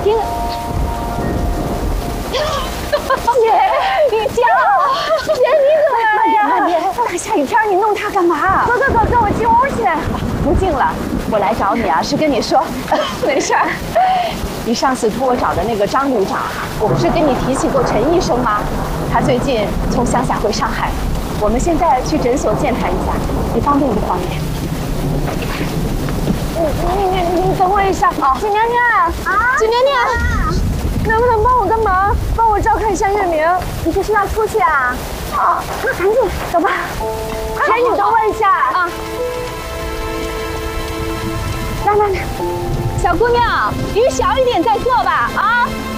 厅。姐，雨佳，姐你怎么了呀？慢点，大下雨天你弄它干嘛？走，跟我进屋去。不进了，我来找你啊，是跟你说，没事儿。你上次托我找的那个张旅长，我不是跟你提起过陈医生吗？他最近从乡下回上海，我们现在去诊所见他一下，你方便不方便？你等我一下。哦，景娘娘啊，景娘娘，能不能帮我个忙？帮我照看一下月明。你这是要出去啊？啊，那赶紧走吧。姐，你等我一下啊。来，小姑娘，雨小一点再做吧啊。